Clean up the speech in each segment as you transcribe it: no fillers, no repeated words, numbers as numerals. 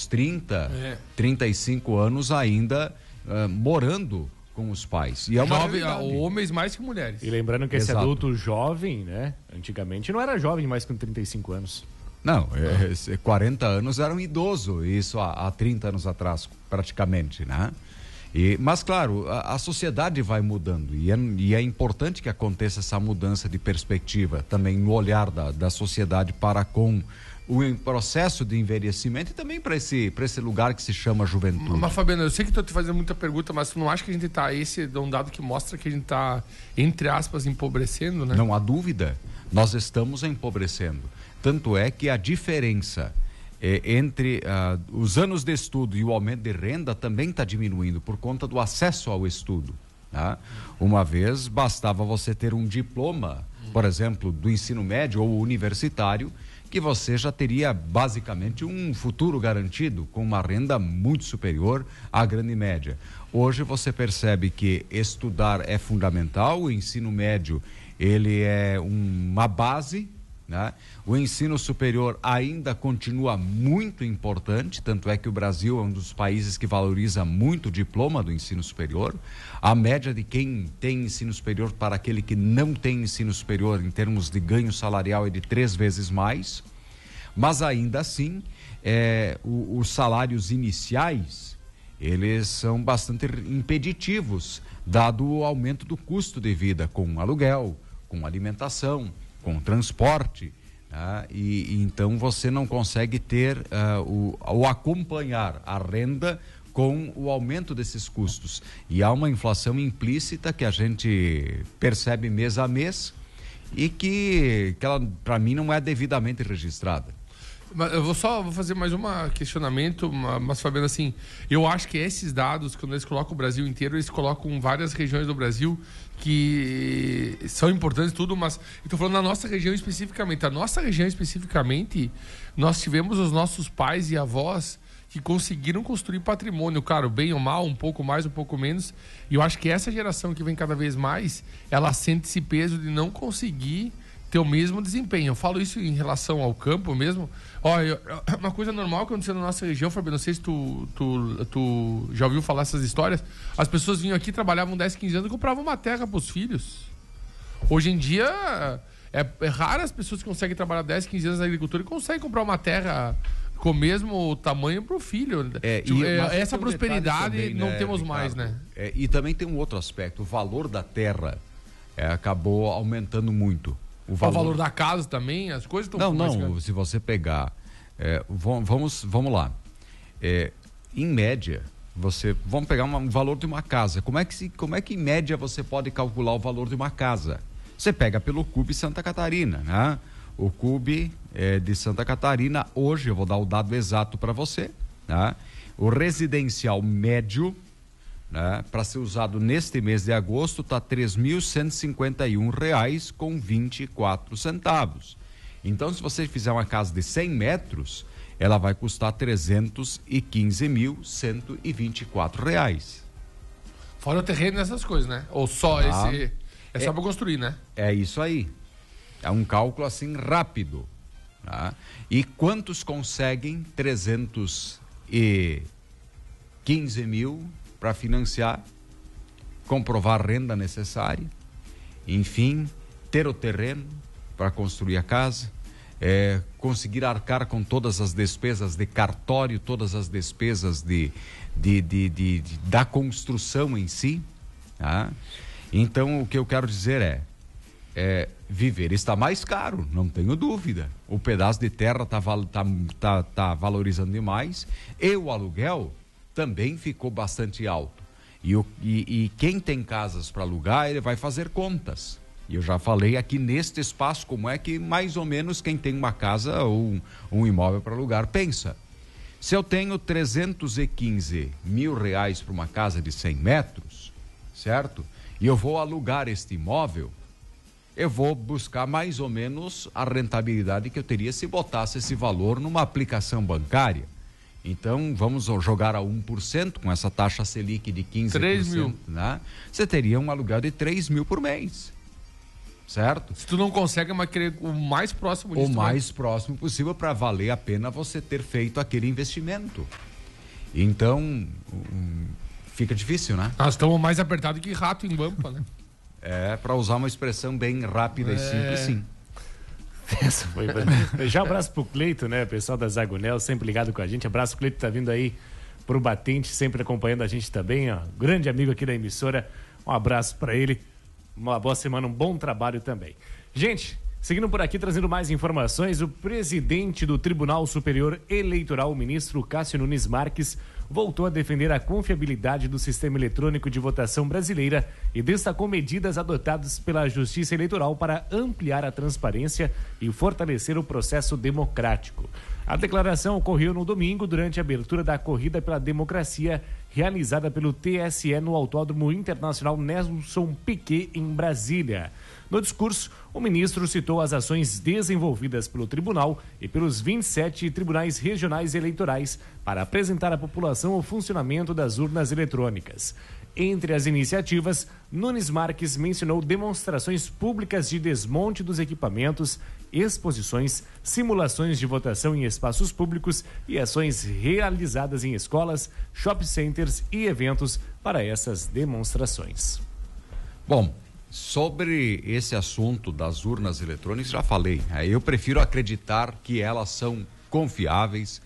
30, 35 anos ainda morando com os pais. E é uma homens mais que mulheres. E lembrando que esse adulto jovem, né? Antigamente não era jovem mais com 35 anos. Não, 40 anos era um idoso, isso há 30 anos atrás, praticamente, né? Mas, claro, a sociedade vai mudando e é importante que aconteça essa mudança de perspectiva também no olhar da sociedade para com o processo de envelhecimento e também para esse lugar que se chama juventude. Mas, Fabiano, eu sei que estou te fazendo muita pergunta, mas tu não acha que a gente está... Esse é um dado que mostra que a gente está, entre aspas, empobrecendo, né? Não há dúvida, nós estamos empobrecendo. Tanto é que a diferença entre os anos de estudo e o aumento de renda também está diminuindo por conta do acesso ao estudo. Tá? Uma vez bastava você ter um diploma, por exemplo, do ensino médio ou universitário, que você já teria basicamente um futuro garantido com uma renda muito superior à grande média. Hoje você percebe que estudar é fundamental, o ensino médio ele é uma base, né? O ensino superior ainda continua muito importante, tanto é que o Brasil é um dos países que valoriza muito o diploma do ensino superior. A média de quem tem ensino superior para aquele que não tem ensino superior em termos de ganho salarial é de 3 vezes mais, mas ainda assim os salários iniciais eles são bastante impeditivos, dado o aumento do custo de vida com aluguel, com alimentação, com transporte, e então você não consegue ter ou acompanhar a renda com o aumento desses custos. E há uma inflação implícita que a gente percebe mês a mês e que ela, para mim, não é devidamente registrada. Mas eu vou fazer mais um questionamento, mas Fabiano, assim, eu acho que esses dados, quando eles colocam o Brasil inteiro, eles colocam várias regiões do Brasil que são importantes tudo, mas estou falando da nossa região especificamente. A nossa região especificamente, nós tivemos os nossos pais e avós que conseguiram construir patrimônio, claro, bem ou mal, um pouco mais, um pouco menos, e eu acho que essa geração que vem cada vez mais, ela sente esse peso de não conseguir ter o mesmo desempenho. Eu falo isso em relação ao campo mesmo. Uma coisa normal que aconteceu na nossa região, Fabiano, não sei se tu já ouviu falar essas histórias. As pessoas vinham aqui, trabalhavam 10, 15 anos e compravam uma terra para os filhos. Hoje em dia, é raro as pessoas que conseguem trabalhar 10, 15 anos na agricultura e conseguem comprar uma terra com o mesmo tamanho para o filho. Essa prosperidade também, não temos Ricardo, mais, né? E também tem um outro aspecto. O valor da terra acabou aumentando muito. O valor da casa também, as coisas estão... Não, se você pegar... vamos lá. Em média, vamos pegar um valor de uma casa. Como é que em média você pode calcular o valor de uma casa? Você pega pelo CUB Santa Catarina, né? O CUB de Santa Catarina, hoje, eu vou dar o dado exato para você, né? O residencial médio, né, para ser usado neste mês de agosto, está R$ 3.151,24. Então, se você fizer uma casa de 100 metros, ela vai custar R$ 315.124. Fora o terreno nessas coisas, né? Ou só esse... É só para construir, né? É isso aí. É um cálculo assim rápido. Tá? E quantos conseguem 315 mil para financiar, comprovar a renda necessária, enfim, ter o terreno para construir a casa, conseguir arcar com todas as despesas de cartório, todas as despesas da construção em si, tá? Então, o que eu quero dizer viver está mais caro, não tenho dúvida. O pedaço de terra tá valorizando demais e o aluguel também ficou bastante alto. E quem tem casas para alugar, ele vai fazer contas. E eu já falei aqui neste espaço como é que mais ou menos quem tem uma casa ou um imóvel para alugar pensa. Se eu tenho R$315 mil para uma casa de 100 metros, certo? E eu vou alugar este imóvel, eu vou buscar mais ou menos a rentabilidade que eu teria se botasse esse valor numa aplicação bancária. Então, vamos jogar a 1% com essa taxa Selic de 15%. 3 mil. Né? Você teria um aluguel de 3 mil por mês. certo? Se tu não consegue, mas querer o mais próximo disso. O mais próximo possível para valer a pena você ter feito aquele investimento. Então, fica difícil, né? Nós estamos mais apertados que rato em guampa, né? Para usar uma expressão bem rápida e simples, sim. Essa foi. Já um abraço pro Cleito, né? Pessoal da Zagonel, sempre ligado com a gente. Abraço, Cleito, tá vindo aí pro Batente, sempre acompanhando a gente também, ó. Grande amigo aqui da emissora. Um abraço para ele. Uma boa semana, um bom trabalho também. Gente, seguindo por aqui, trazendo mais informações, o presidente do Tribunal Superior Eleitoral, o ministro Cássio Nunes Marques, voltou a defender a confiabilidade do sistema eletrônico de votação brasileira e destacou medidas adotadas pela Justiça Eleitoral para ampliar a transparência e fortalecer o processo democrático. A declaração ocorreu no domingo durante a abertura da Corrida pela Democracia, realizada pelo TSE no Autódromo Internacional Nelson Piquet, em Brasília. No discurso, o ministro citou as ações desenvolvidas pelo tribunal e pelos 27 tribunais regionais eleitorais para apresentar à população o funcionamento das urnas eletrônicas. Entre as iniciativas, Nunes Marques mencionou demonstrações públicas de desmonte dos equipamentos, exposições, simulações de votação em espaços públicos e ações realizadas em escolas, shopping centers e eventos para essas demonstrações. Bom, sobre esse assunto das urnas eletrônicas, já falei. Eu prefiro acreditar que elas são confiáveis.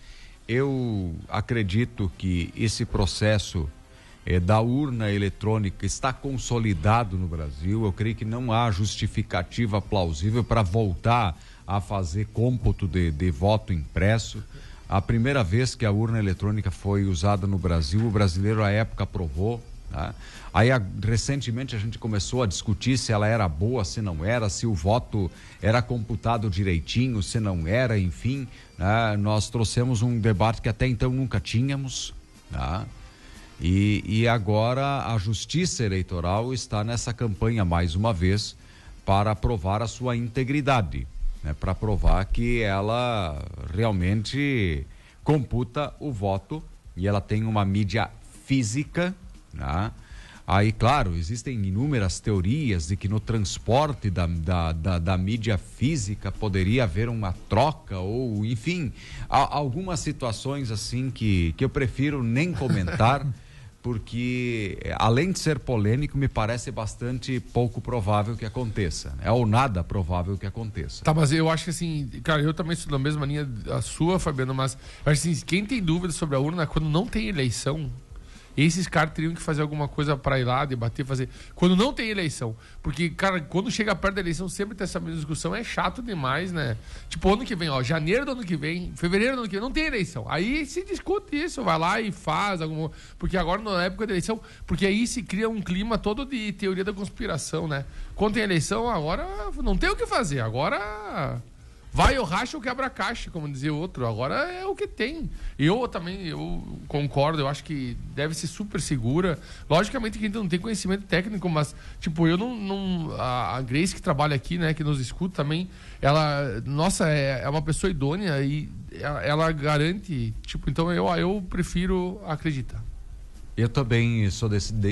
Eu acredito que esse processo da urna eletrônica está consolidado no Brasil. Eu creio que não há justificativa plausível para voltar a fazer cômputo de voto impresso. A primeira vez que a urna eletrônica foi usada no Brasil, o brasileiro à época aprovou. Tá? Aí recentemente a gente começou a discutir se ela era boa, se não era, se o voto era computado direitinho, se não era, enfim, né? Nós trouxemos um debate que até então nunca tínhamos, tá? E agora a Justiça Eleitoral está nessa campanha mais uma vez para provar a sua integridade, né? Para provar que ela realmente computa o voto e ela tem uma mídia física, né? Aí, claro, existem inúmeras teorias de que no transporte da mídia física poderia haver uma troca ou, enfim, algumas situações assim que eu prefiro nem comentar, porque além de ser polêmico, me parece bastante pouco provável que aconteça, né? Ou nada provável que aconteça. Tá, mas eu acho que assim, cara, eu também sou da mesma linha a sua, Fabiano, mas eu acho assim, quem tem dúvidas sobre a urna, quando não tem eleição, esses caras teriam que fazer alguma coisa para ir lá, debater, fazer. Quando não tem eleição. Porque, cara, quando chega perto da eleição, sempre tem essa mesma discussão. É chato demais, né? Tipo, ano que vem, ó, janeiro do ano que vem, fevereiro do ano que vem, não tem eleição. Aí se discute isso, vai lá e faz alguma. Porque agora, na época da eleição, porque aí se cria um clima todo de teoria da conspiração, né? Quando tem eleição, agora não tem o que fazer. Agora. Vai ou racha ou quebra a caixa, como dizia o outro. Agora é o que tem. Eu concordo, eu acho que deve ser super segura. Logicamente que a gente não tem conhecimento técnico, mas, tipo, eu não a Grace que trabalha aqui, né, que nos escuta também, ela, nossa, é uma pessoa idônea e ela garante, tipo, então eu prefiro acreditar. Eu também sou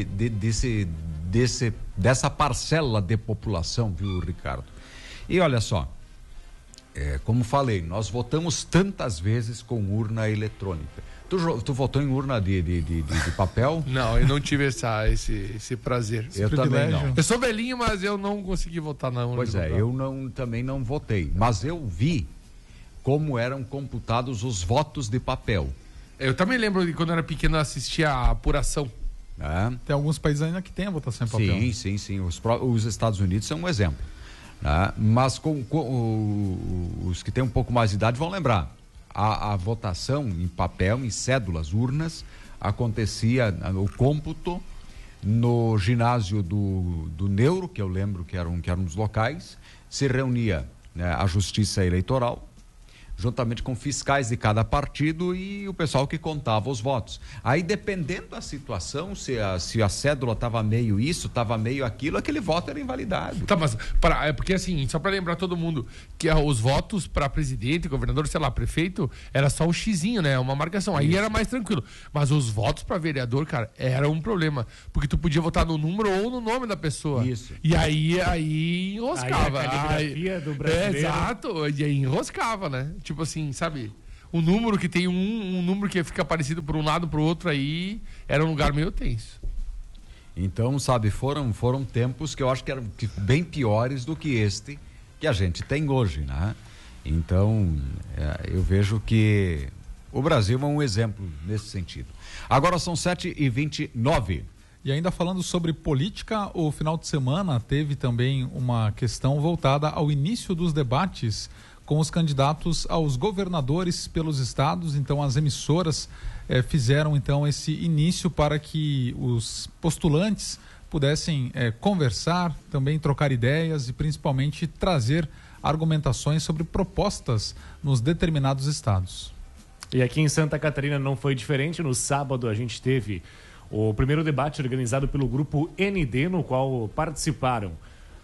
dessa parcela de população, viu, Ricardo? E olha só, como falei, nós votamos tantas vezes com urna eletrônica. Tu votou em urna de papel? Não, eu não tive esse prazer. Eu também não. Eu sou velhinho, mas eu não consegui votar na urna. Pois é, eu também não votei. Mas eu vi como eram computados os votos de papel. Eu também lembro de quando eu era pequeno assistir a apuração. Tem alguns países ainda que tem a votação em papel. Sim. Os Estados Unidos são um exemplo. Mas os que têm um pouco mais de idade vão lembrar. A votação em papel, em cédulas, urnas, acontecia o cômputo no ginásio do Neuro, que eu lembro que era um dos locais. Se reunia, né, a Justiça Eleitoral, juntamente com fiscais de cada partido e o pessoal que contava os votos. Aí, dependendo da situação, se a cédula estava meio isso, estava meio aquilo, aquele voto era invalidado. Tá, mas porque assim, só para lembrar todo mundo que os votos para presidente, governador, sei lá, prefeito, era só o xizinho, né? Uma marcação. Aí era mais tranquilo. Mas os votos para vereador, cara, era um problema. Porque tu podia votar no número ou no nome da pessoa. Isso. E aí enroscava. Aí a caligrafia do brasileiro. Exato. E aí enroscava, né? Tipo assim, sabe? O número que tem um número que fica parecido por um lado pro outro aí, era um lugar meio tenso. Então, sabe, foram tempos que eu acho que eram bem piores do que este que a gente tem hoje, né? Então, eu vejo que o Brasil é um exemplo nesse sentido. Agora são 7h29. E ainda falando sobre política, o final de semana teve também uma questão voltada ao início dos debates com os candidatos aos governadores pelos estados. Então, as emissoras fizeram então esse início para que os postulantes pudessem conversar, também trocar ideias e principalmente trazer argumentações sobre propostas nos determinados estados. E aqui em Santa Catarina não foi diferente. No sábado a gente teve o primeiro debate organizado pelo grupo ND, no qual participaram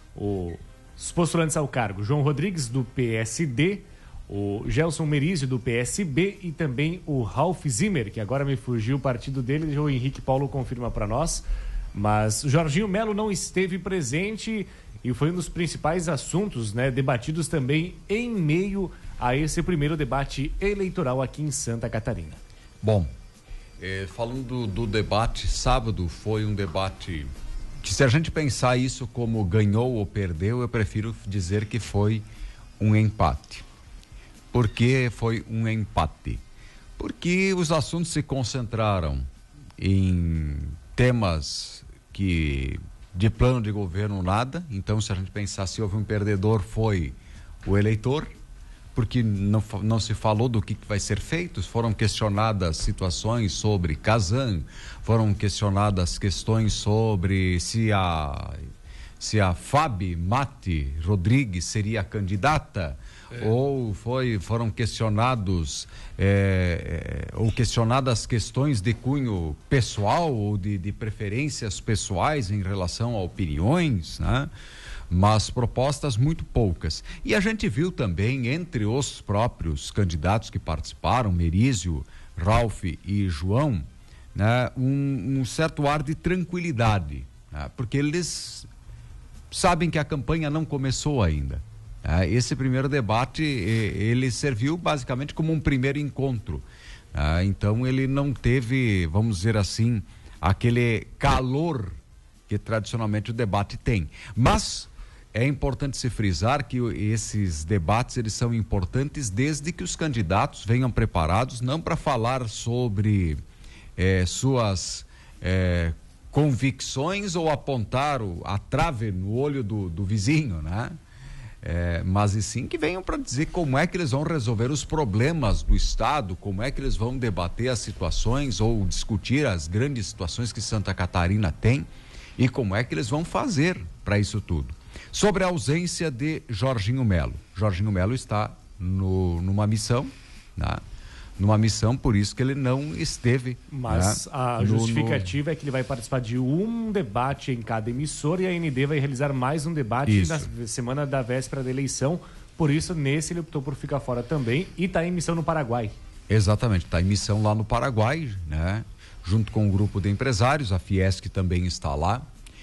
os postulantes ao cargo João Rodrigues, do PSD, o Gelson Merizio, do PSB, e também o Ralph Zimmer, que agora me fugiu o partido dele, o Henrique Paulo confirma para nós. Mas Jorginho Melo não esteve presente e foi um dos principais assuntos, né, debatidos também em meio a esse primeiro debate eleitoral aqui em Santa Catarina. Bom, falando do debate, sábado foi um debate que, se a gente pensar isso como ganhou ou perdeu, eu prefiro dizer que foi um empate. Por que foi um empate? Porque os assuntos se concentraram em temas que de plano de governo nada. Então, se a gente pensar, se houve um perdedor, foi o eleitor, porque não se falou do que vai ser feito. Foram questionadas situações sobre Kazan, foram questionadas questões sobre se a Fabi Mati Rodrigues seria candidata, ou foram questionadas questões de cunho pessoal ou de preferências pessoais em relação a opiniões, né? Mas propostas muito poucas. E a gente viu também, entre os próprios candidatos que participaram, Merizio, Ralph e João, né, um certo ar de tranquilidade, né, porque eles sabem que a campanha não começou ainda. Esse primeiro debate, ele serviu basicamente como um primeiro encontro. Então ele não teve, vamos dizer assim, aquele calor que tradicionalmente o debate tem. Mas é importante se frisar que esses debates, eles são importantes desde que os candidatos venham preparados, não para falar sobre suas convicções ou apontar a trave no olho do vizinho, né? Mas e sim que venham para dizer como é que eles vão resolver os problemas do Estado, como é que eles vão debater as situações ou discutir as grandes situações que Santa Catarina tem e como é que eles vão fazer para isso tudo. Sobre a ausência de Jorginho Melo. Jorginho Melo está numa missão, né? Numa missão, por isso que ele não esteve. Mas, né, a justificativa é que ele vai participar de um debate em cada emissora e a ND vai realizar mais um debate na semana da véspera da eleição. Por isso, nesse ele optou por ficar fora também e está em missão no Paraguai. Exatamente, está em missão lá no Paraguai, né? Junto com um grupo de empresários, a Fiesc também está lá.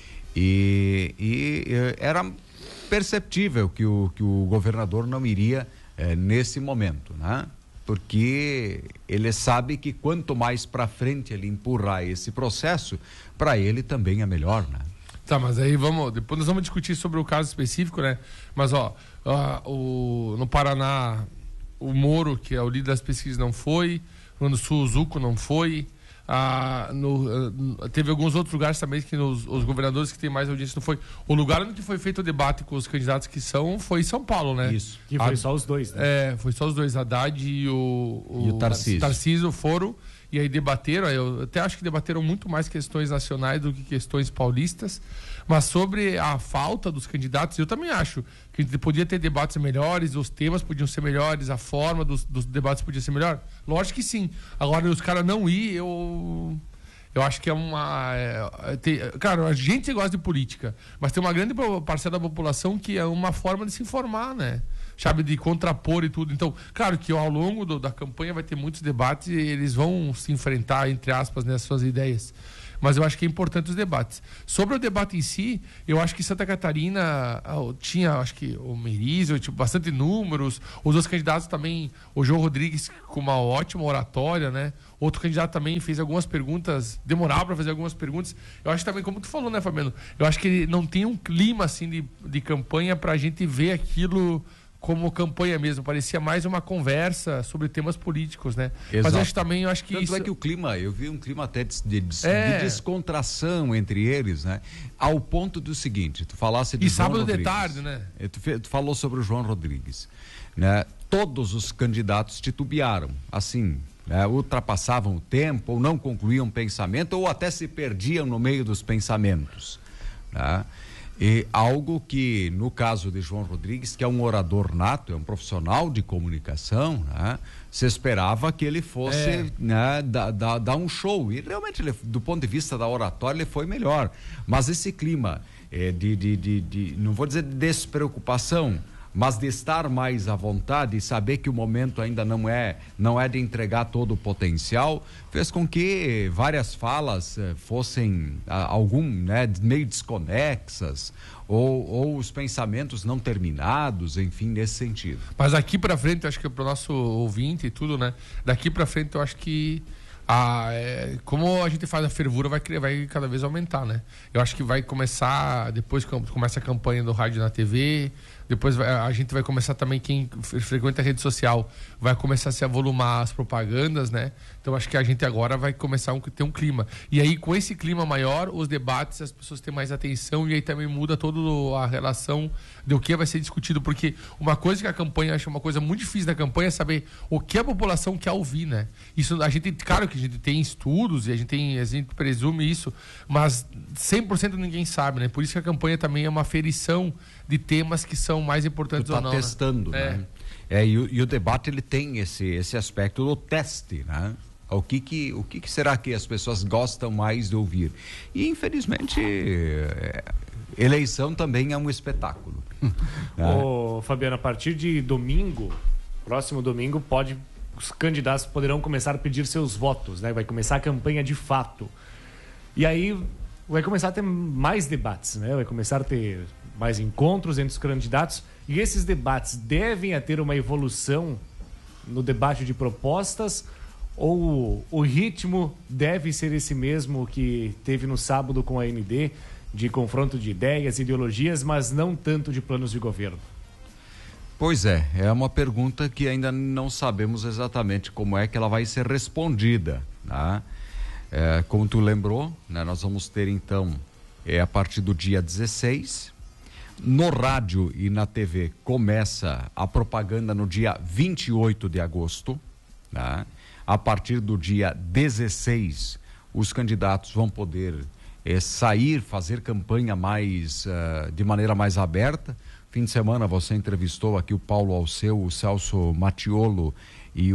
E era perceptível que o governador não iria nesse momento, né? Porque ele sabe que quanto mais para frente ele empurrar esse processo, para ele também é melhor, né? Tá, mas aí depois nós vamos discutir sobre o caso específico, né? Mas no Paraná, o Moro, que é o líder das pesquisas, não foi. No Sul, o Zuco não foi. Teve alguns outros lugares também que os governadores que têm mais audiência não foi. O lugar onde foi feito o debate com os candidatos foi São Paulo, né? Isso. Que foi só os dois, né? Foi só os dois, Haddad e o Tarcísio. Tarcísio foram e aí debateram, eu até acho que debateram muito mais questões nacionais do que questões paulistas, mas sobre a falta dos candidatos, eu também acho que a gente podia ter debates melhores, os temas podiam ser melhores, a forma dos debates podia ser melhor. Lógico que sim. Agora, os caras não ir, eu acho que é uma... Cara, a gente gosta de política, mas tem uma grande parcela da população que é uma forma de se informar, né? Sabe, de contrapor e tudo. Então, claro que ao longo da campanha vai ter muitos debates e eles vão se enfrentar, entre aspas, nas suas ideias. Mas eu acho que é importante os debates. Sobre o debate em si, eu acho que Santa Catarina tinha, acho que o Merizio, bastante números. Os outros candidatos também, o João Rodrigues com uma ótima oratória, né? Outro candidato também fez algumas perguntas, demorava para fazer algumas perguntas. Eu acho também, como tu falou, né, Fabiano? Eu acho que não tem um clima assim de campanha para a gente ver aquilo como campanha mesmo, parecia mais uma conversa sobre temas políticos, né? Exato. Mas eu acho que tanto isso... é que o clima, eu vi um clima até de descontração entre eles, né? Ao ponto do seguinte, tu falasse de João Rodrigues. E sábado de tarde, né? Tu falou sobre o João Rodrigues, né? Todos os candidatos titubearam, assim, né? Ultrapassavam o tempo, ou não concluíam pensamento, ou até se perdiam no meio dos pensamentos, né? E algo que, no caso de João Rodrigues, que é um orador nato, é um profissional de comunicação, né? Se esperava que ele fosse né, dar um show. E realmente, do ponto de vista da oratória, ele foi melhor. Mas esse clima não vou dizer de despreocupação, mas de estar mais à vontade e saber que o momento ainda não é de entregar todo o potencial, fez com que várias falas fossem meio desconexas ou os pensamentos não terminados, enfim, nesse sentido. Mas daqui para frente, acho que para o nosso ouvinte e tudo, né? Daqui para frente eu acho que como a gente faz a fervura vai cada vez aumentar, né? Eu acho que vai começar, depois que começa a campanha do rádio na TV, depois a gente vai começar também, quem frequenta a rede social vai começar a se avolumar as propagandas, né? Então acho que a gente agora vai começar a ter um clima. E aí, com esse clima maior, os debates, as pessoas têm mais atenção, e aí também muda toda a relação do que vai ser discutido. Porque uma coisa que a campanha, acho uma coisa muito difícil da campanha é saber o que a população quer ouvir, né? Isso a gente, claro que a gente tem estudos e a gente presume isso, mas 100% ninguém sabe, né? Por isso que a campanha também é uma aferição de temas que são mais importantes ou não. Está testando, né? E o debate, ele tem esse aspecto do teste, né? O que será que as pessoas gostam mais de ouvir? E, infelizmente, eleição também é um espetáculo. Ô, Fabiano, a partir de domingo, próximo domingo, os candidatos poderão começar a pedir seus votos, né? Vai começar a campanha de fato. E aí vai começar a ter mais debates, né? Vai começar a ter mais encontros entre os candidatos, e esses debates devem ter uma evolução no debate de propostas, ou o ritmo deve ser esse mesmo que teve no sábado com a AND, de confronto de ideias, ideologias, mas não tanto de planos de governo? Pois é uma pergunta que ainda não sabemos exatamente como é que ela vai ser respondida, né? Como tu lembrou, né, nós vamos ter então, a partir do dia 16, no rádio e na TV começa a propaganda no dia 28 de agosto, né? A partir do dia 16, os candidatos vão poder sair, fazer campanha de maneira mais aberta. Fim de semana você entrevistou aqui o Paulo Alceu, o Celso Mattiolo e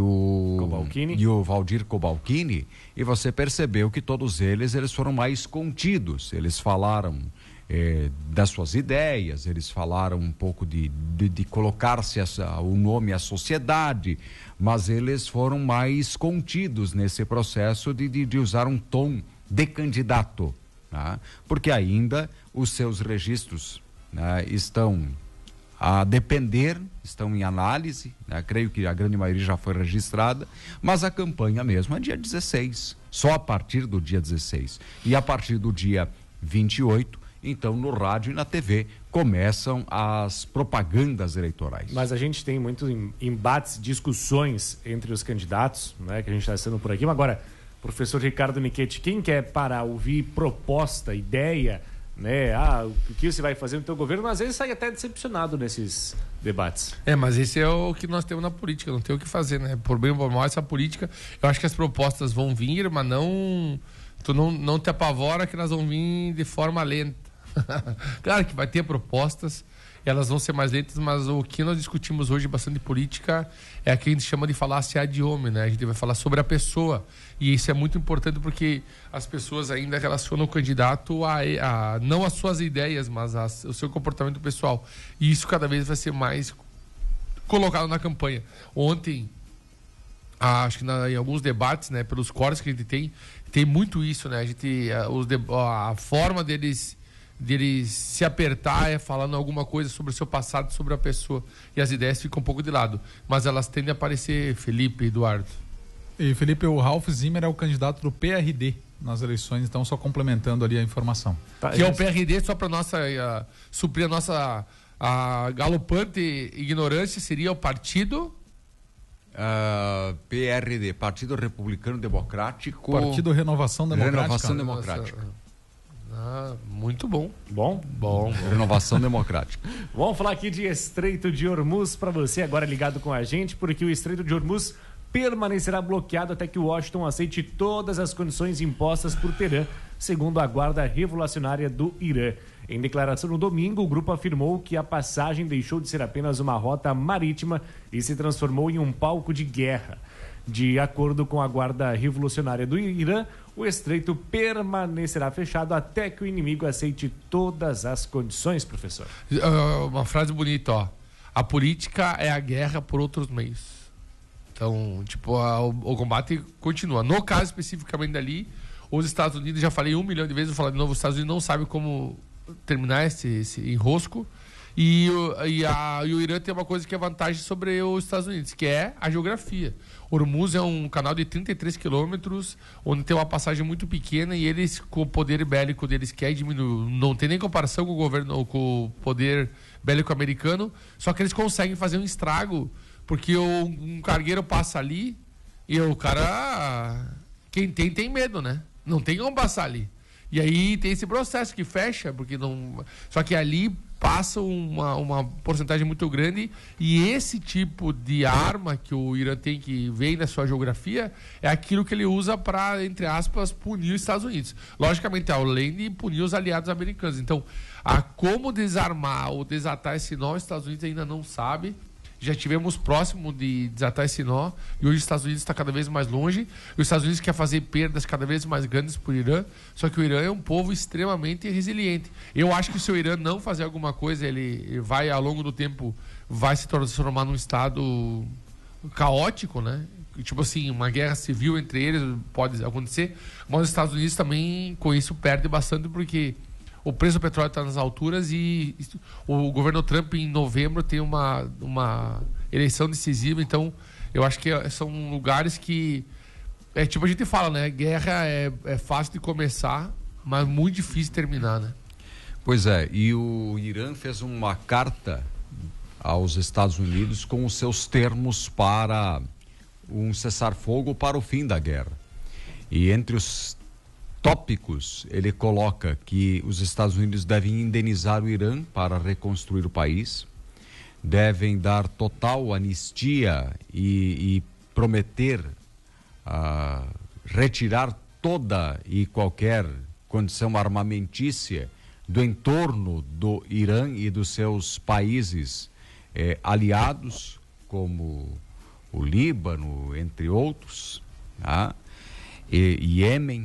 o Valdir Cobalcini, e você percebeu que todos eles foram mais contidos. Eles falaram das suas ideias, eles falaram um pouco de colocar-se o nome à sociedade, mas eles foram mais contidos nesse processo de usar um tom de candidato, né? Porque ainda os seus registros, né, estão a depender, estão em análise, né? Creio que a grande maioria já foi registrada, mas a campanha mesmo é dia 16, só a partir do dia 16. E a partir do dia 28, então, no rádio e na TV começam as propagandas eleitorais. Mas a gente tem muitos embates, discussões entre os candidatos, né, que a gente está sendo por aqui. Mas agora, professor Ricardo Nichetti, quem quer parar, ouvir proposta, ideia, né? O que você vai fazer no teu governo, às vezes sai até decepcionado nesses debates. Mas esse é o que nós temos na política, não tem o que fazer, né? Por bem ou por mal, essa política, eu acho que as propostas vão vir, mas tu não te apavora que elas vão vir de forma lenta. Claro que vai ter propostas, elas vão ser mais lentas, mas o que nós discutimos hoje bastante política é o que a gente chama de falácia ad hominem, né? A gente vai falar sobre a pessoa, e isso é muito importante porque as pessoas ainda relacionam o candidato não às suas ideias, mas ao seu comportamento pessoal, e isso cada vez vai ser mais colocado na campanha. Ontem, acho que em alguns debates, né, pelos cortes que a gente tem muito isso, né? A forma deles se apertar falando alguma coisa sobre o seu passado, sobre a pessoa. E as ideias ficam um pouco de lado. Mas elas tendem a aparecer, Felipe, Eduardo. E, Felipe, o Ralf Zimmer é o candidato do PRD nas eleições, então só complementando ali a informação. Que é o PRD, só para suprir a nossa galopante ignorância, seria o partido... PRD, Partido Republicano Democrático. Partido Renovação Democrática. Renovação Democrática. Muito bom. Bom. Renovação Democrática. Vamos falar aqui de Estreito de Hormuz para você agora ligado com a gente, porque o Estreito de Hormuz permanecerá bloqueado até que Washington aceite todas as condições impostas por Teherã, segundo a Guarda Revolucionária do Irã. Em declaração no domingo, o grupo afirmou que a passagem deixou de ser apenas uma rota marítima e se transformou em um palco de guerra. De acordo com a Guarda Revolucionária do Irã, o estreito permanecerá fechado até que o inimigo aceite todas as condições, professor. Uma frase bonita, ó. A política é a guerra por outros meios. Então, o combate continua. No caso especificamente dali, os Estados Unidos, já falei 1 milhão de vezes, vou falar de novo, os Estados Unidos não sabem como terminar esse enrosco. E o Irã tem uma coisa que é vantagem sobre os Estados Unidos, que é a geografia. Hormuz é um canal de 33 quilômetros, onde tem uma passagem muito pequena, e eles, com o poder bélico deles, quer diminuir, não tem nem comparação com o governo, com o poder bélico americano, só que eles conseguem fazer um estrago, porque um cargueiro passa ali e o cara, quem tem medo, né? Não tem como passar ali. E aí tem esse processo que fecha, porque não. Só que ali passa uma porcentagem muito grande, e esse tipo de arma que o Irã tem, que vem na sua geografia, é aquilo que ele usa para, entre aspas, punir os Estados Unidos. Logicamente, além de punir os aliados americanos. Então, como desarmar ou desatar esse nó, os Estados Unidos ainda não sabe. Já tivemos próximo de desatar esse nó, e hoje os Estados Unidos está cada vez mais longe, e os Estados Unidos quer fazer perdas cada vez mais grandes para o Irã, só que o Irã é um povo extremamente resiliente. Eu acho que se o Irã não fazer alguma coisa, ele vai, ao longo do tempo, vai se transformar num estado caótico, né? Tipo assim, uma guerra civil entre eles pode acontecer, mas os Estados Unidos também, com isso, perde bastante, porque o preço do petróleo está nas alturas, e o governo Trump, em novembro, tem uma eleição decisiva. Então, eu acho que são lugares que... tipo a gente fala, né? Guerra é fácil de começar, mas muito difícil de terminar, né? Pois é, e o Irã fez uma carta aos Estados Unidos com os seus termos para um cessar-fogo para o fim da guerra. E entre os tópicos, ele coloca que os Estados Unidos devem indenizar o Irã para reconstruir o país, devem dar total anistia e prometer retirar toda e qualquer condição armamentícia do entorno do Irã e dos seus países aliados, como o Líbano, entre outros, e Iêmen.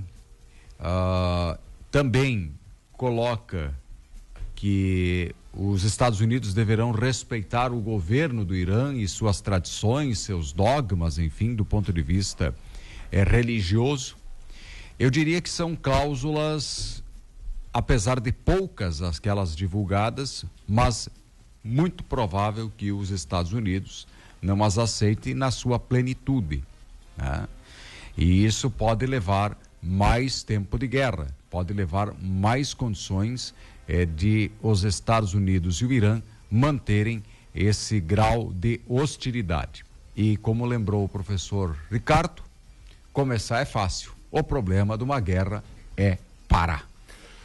Também coloca que os Estados Unidos deverão respeitar o governo do Irã e suas tradições, seus dogmas, enfim, do ponto de vista religioso. Eu diria que são cláusulas, apesar de poucas aquelas divulgadas, mas muito provável que os Estados Unidos não as aceitem na sua plenitude, né? E isso pode levar mais tempo de guerra, pode levar mais condições de os Estados Unidos e o Irã manterem esse grau de hostilidade. E como lembrou o professor Ricardo, começar é fácil, o problema de uma guerra é parar.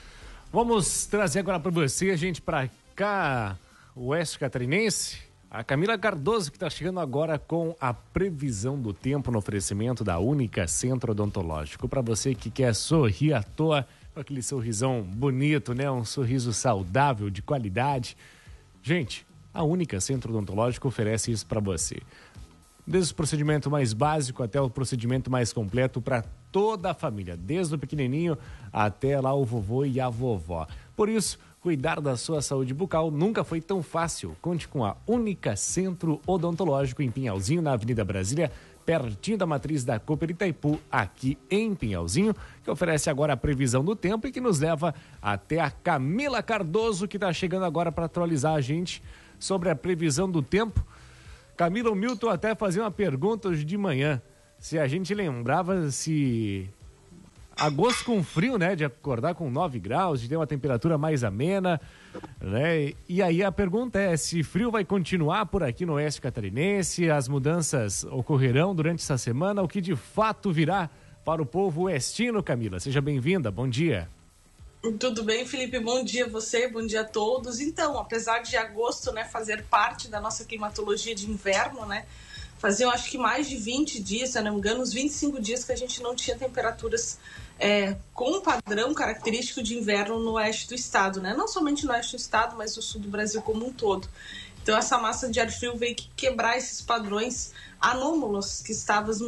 Vamos trazer agora para você, gente, para cá, o Oeste Catarinense. A Camila Cardoso, que está chegando agora com a previsão do tempo no oferecimento da Única Centro Odontológico. Para você que quer sorrir à toa, com aquele sorrisão bonito, né? Um sorriso saudável, de qualidade. Gente, a Única Centro Odontológico oferece isso para você. Desde o procedimento mais básico até o procedimento mais completo para toda a família, desde o pequenininho até lá o vovô e a vovó. Por isso, cuidar da sua saúde bucal nunca foi tão fácil. Conte com a Única Centro Odontológico em Pinhalzinho, na Avenida Brasília, pertinho da matriz da Cooper Itaipu, aqui em Pinhalzinho, que oferece agora a previsão do tempo e que nos leva até a Camila Cardoso, que está chegando agora para atualizar a gente sobre a previsão do tempo. Camila, o Milton até fazia uma pergunta hoje de manhã, se a gente lembrava se agosto com frio, né, de acordar com 9 graus, de ter uma temperatura mais amena, né, e aí a pergunta é se frio vai continuar por aqui no Oeste Catarinense, as mudanças ocorrerão durante essa semana, o que de fato virá para o povo oestino. Camila, seja bem-vinda, bom dia. Tudo bem, Felipe? Bom dia a você, bom dia a todos. Então, apesar de agosto, né, fazer parte da nossa climatologia de inverno, né, faziam acho que mais de 20 dias, se eu não me engano, uns 25 dias que a gente não tinha temperaturas com um padrão característico de inverno no oeste do estado, né? Não somente no oeste do estado, mas no sul do Brasil como um todo. Então, essa massa de ar frio veio quebrar esses padrões anômalos que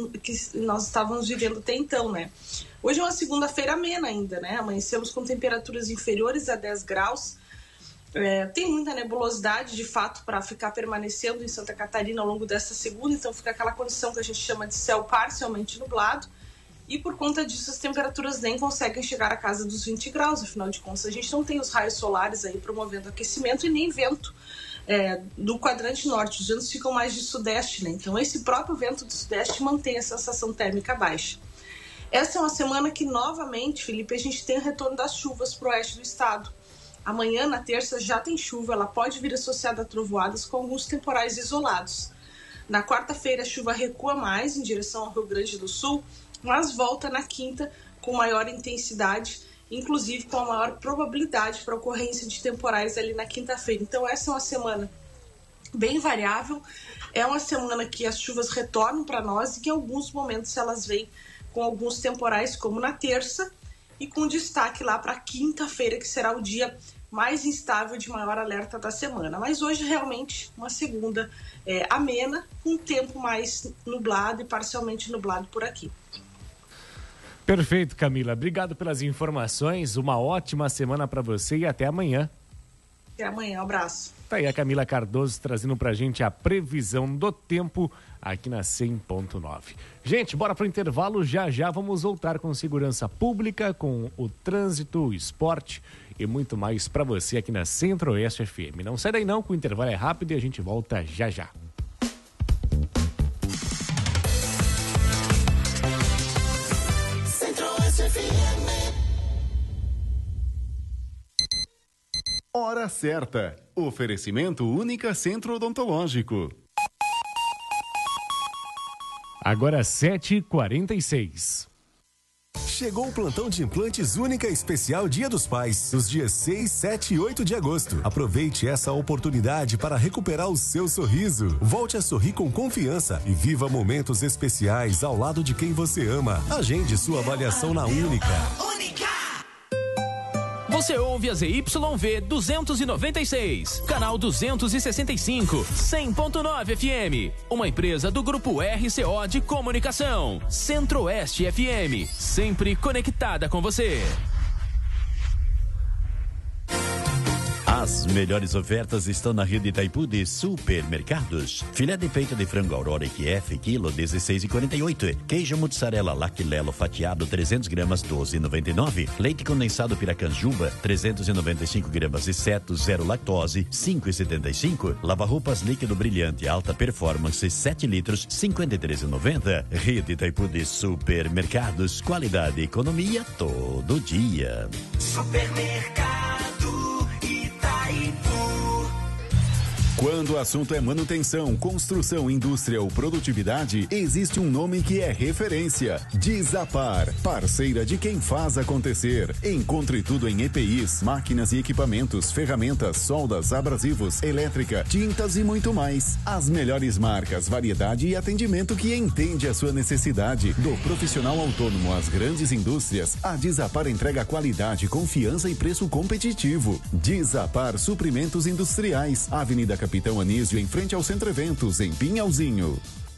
nós estávamos vivendo até então, né? Hoje é uma segunda-feira amena ainda, né? Amanhecemos com temperaturas inferiores a 10 graus. Tem muita nebulosidade, de fato, para ficar permanecendo em Santa Catarina ao longo desta segunda. Então, fica aquela condição que a gente chama de céu parcialmente nublado. E, por conta disso, as temperaturas nem conseguem chegar à casa dos 20 graus. Afinal de contas, a gente não tem os raios solares aí promovendo aquecimento e nem vento do quadrante norte. Os ventos ficam mais de sudeste, né? Então, esse próprio vento do sudeste mantém a sensação térmica baixa. Essa é uma semana que, novamente, Felipe, a gente tem o retorno das chuvas para o oeste do estado. Amanhã, na terça, já tem chuva, ela pode vir associada a trovoadas com alguns temporais isolados. Na quarta-feira, a chuva recua mais em direção ao Rio Grande do Sul, mas volta na quinta com maior intensidade, inclusive com a maior probabilidade para ocorrência de temporais ali na quinta-feira. Então, essa é uma semana bem variável, é uma semana que as chuvas retornam para nós e que em alguns momentos elas vêm com alguns temporais, como na terça, e com destaque lá para quinta-feira, que será o dia mais instável de maior alerta da semana. Mas hoje, realmente, uma segunda amena, com tempo mais nublado e parcialmente nublado por aqui. Perfeito, Camila. Obrigado pelas informações. Uma ótima semana para você e até amanhã. Até amanhã. Um abraço. Tá aí a Camila Cardoso trazendo pra gente a previsão do tempo aqui na 100.9. Gente, bora pro intervalo. Já já vamos voltar com segurança pública, com o trânsito, o esporte e muito mais pra você aqui na Centro-Oeste FM. Não sai daí não, que o intervalo é rápido e a gente volta já já. Hora certa. Oferecimento Única Centro Odontológico. Agora 7h46. Chegou o plantão de implantes Única Especial Dia dos Pais, nos dias 6, 7 e 8 de agosto. Aproveite essa oportunidade para recuperar o seu sorriso. Volte a sorrir com confiança e viva momentos especiais ao lado de quem você ama. Agende sua avaliação na Única. Você ouve a ZYV 296, canal 265, 100.9 FM. Uma empresa do Grupo RCO de Comunicação. Centro-Oeste FM, sempre conectada com você. As melhores ofertas estão na rede Itaipu de supermercados. Filé de peito de frango Aurora EQF, quilo 16,48. Queijo mussarela Lactilelo fatiado 300 gramas 12,99. Leite condensado Piracanjuba 395 gramas e seto zero lactose 5,75. Lava-roupas líquido brilhante alta performance 7 litros 53,90. Rede Itaipu de supermercados, qualidade e economia todo dia. Supermercado Quando o assunto é manutenção, construção, indústria ou produtividade, existe um nome que é referência: Desapar, parceira de quem faz acontecer. Encontre tudo em EPIs, máquinas e equipamentos, ferramentas, soldas, abrasivos, elétrica, tintas e muito mais. As melhores marcas, variedade e atendimento que entende a sua necessidade. Do profissional autônomo às grandes indústrias, a Desapar entrega qualidade, confiança e preço competitivo. Desapar Suprimentos Industriais, Avenida Capitão Anísio, em frente ao Centro Eventos, em Pinhalzinho.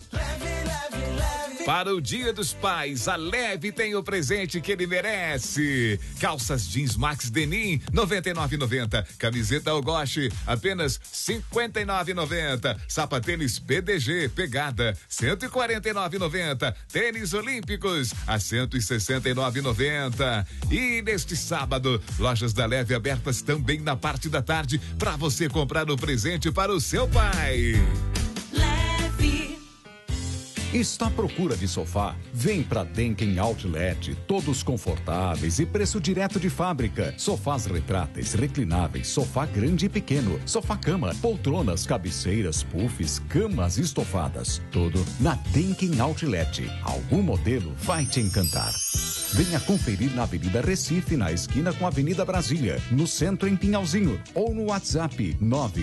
Para o Dia dos Pais, a Leve tem o presente que ele merece. Calças jeans Max Denim, R$ 99,90. Camiseta Algoche, apenas R$ 59,90. Sapatênis PDG Pegada, R$ 149,90. Tênis Olímpicos, a R$ 169,90. E neste sábado, lojas da Leve abertas também na parte da tarde para você comprar o presente para o seu pai. Está à procura de sofá? Vem para Denken Outlet, todos confortáveis e preço direto de fábrica. Sofás retráteis, reclináveis, sofá grande e pequeno, sofá-cama, poltronas, cabeceiras, puffs, camas estofadas. Tudo na Denken Outlet. Algum modelo vai te encantar. Venha conferir na Avenida Recife, na esquina com a Avenida Brasília, no centro em Pinhalzinho, ou no WhatsApp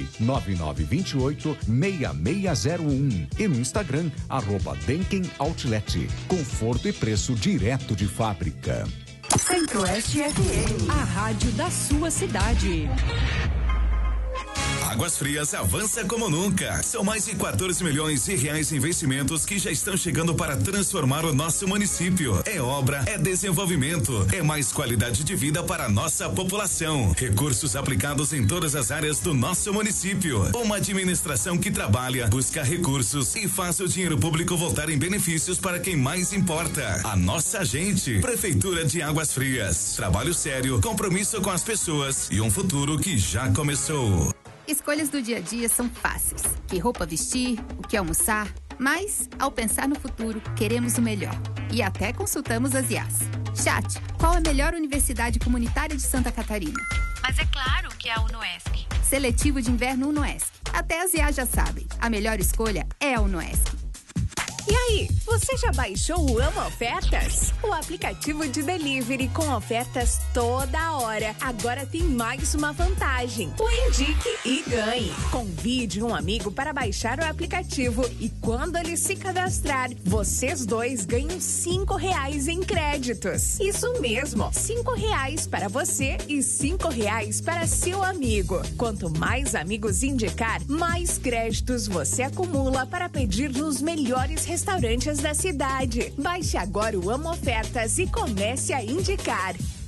99928-6601 e no Instagram @Denken Outlet. Conforto e preço direto de fábrica. Centro-Oeste FM, a rádio da sua cidade. Águas Frias avança como nunca. São mais de 14 milhões de reais em investimentos que já estão chegando para transformar o nosso município. É obra, é desenvolvimento, é mais qualidade de vida para a nossa população. Recursos aplicados em todas as áreas do nosso município. Uma administração que trabalha, busca recursos e faz o dinheiro público voltar em benefícios para quem mais importa. A nossa gente. Prefeitura de Águas Frias. Trabalho sério, compromisso com as pessoas e um futuro que já começou. Escolhas do dia a dia são fáceis. Que roupa vestir, o que almoçar. Mas, ao pensar no futuro, queremos o melhor. E até consultamos as IAs. Chat, qual a melhor universidade comunitária de Santa Catarina? Mas é claro que é a UnoESC. Seletivo de inverno UnoESC. Até as IAs já sabem. A melhor escolha é a UnoESC. E aí, você já baixou o Amo Ofertas? O aplicativo de delivery com ofertas toda hora. Agora tem mais uma vantagem. O Indique e Ganhe. Convide um amigo para baixar o aplicativo e quando ele se cadastrar, vocês dois ganham R$5 em créditos. Isso mesmo, R$5 para você e R$5 para seu amigo. Quanto mais amigos indicar, mais créditos você acumula para pedir nos melhores restaurantes da cidade. Baixe agora o Amo Ofertas e comece a indicar.